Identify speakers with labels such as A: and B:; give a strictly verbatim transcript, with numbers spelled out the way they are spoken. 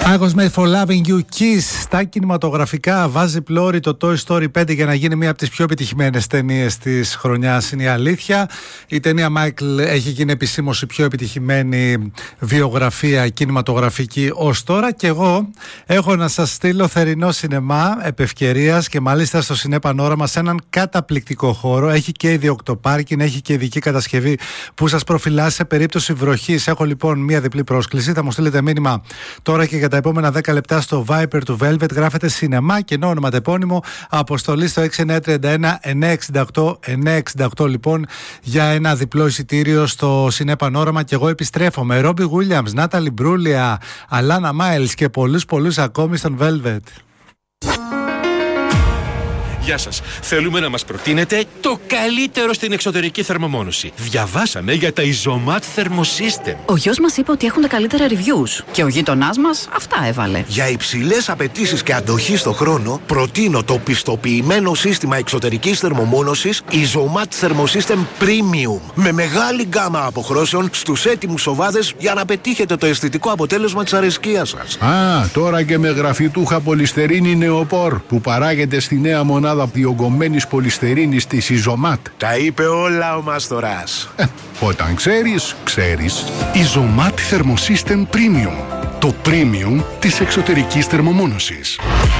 A: I was made for loving you, Kiss. Στα κινηματογραφικά βάζει πλώρη το Toy Story πέντε για να γίνει μία από τις πιο επιτυχημένες ταινίες της χρονιάς, είναι η αλήθεια. Η ταινία Michael έχει γίνει επισήμως η πιο επιτυχημένη βιογραφία κινηματογραφική ως τώρα, και εγώ έχω να σας στείλω θερινό σινεμά επ' ευκαιρίας, και μάλιστα στο Σινέ Πανόραμα, σε έναν καταπληκτικό χώρο. Έχει και ιδιοκτοπάρκινγκ, έχει και ειδική κατασκευή που σας προφυλάσσει σε περίπτωση βροχής. Έχω λοιπόν μία διπλή πρόσκληση. Θα μου στείλετε μήνυμα τώρα και για τα επόμενα δέκα λεπτά στο Viber του Velvet. Γράφετε σινεμά και ενώ ονοματεπώνυμο, αποστολή στο έξι εννιά τρία ένα εννιά έξι οκτώ εννιά έξι οκτώ λοιπόν για ένα διπλό εισιτήριο στο Σινέ Πανόραμα. Και εγώ επιστρέφω με Ρόμπι Γουίλιαμς, Νάταλι Μπρούλια, Αλάνα Μάιλς και πολλούς πολλούς ακόμη στον Velvet.
B: Γεια σας. Θέλουμε να μας προτείνετε το καλύτερο στην εξωτερική θερμομόνωση. Διαβάσαμε για τα Isomat Thermosystem.
C: Ο γιος μας είπε ότι έχουν τα καλύτερα reviews και ο γείτονάς μας αυτά έβαλε.
D: Για υψηλές απαιτήσεις και αντοχή στο χρόνο, προτείνω το πιστοποιημένο σύστημα εξωτερικής θερμομόνωσης Isomat Thermosystem Premium. Με μεγάλη γκάμα αποχρώσεων στους έτοιμους σοβάδες για να πετύχετε το αισθητικό αποτέλεσμα της αρεσκίας σας.
E: Α, τώρα και με γραφιτούχα πολυστερίνη νεοπόρ που παράγεται στη νέα μονάδα διογκωμένης πολυστερίνης της Isomat.
D: Τα είπε όλα ο Μάστορας.
E: Ε, όταν ξέρεις, ξέρεις.
F: Isomat Thermosystem Premium. Το premium της εξωτερικής θερμομόνωσης.